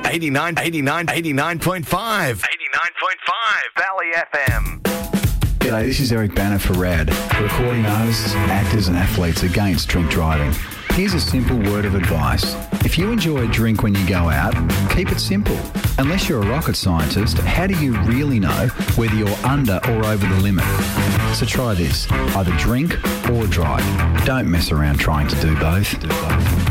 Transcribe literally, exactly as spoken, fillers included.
eighty-nine, eighty-nine, eighty-nine point five. eighty-nine point five Valley F M. G'day, this is Eric Banner for RAD, recording artists, actors and athletes against drink driving. Here's a simple word of advice. If you enjoy a drink when you go out, keep it simple. Unless you're a rocket scientist, how do you really know whether you're under or over the limit? So try this. Either drink or drive. Don't mess around trying to do both. Do both.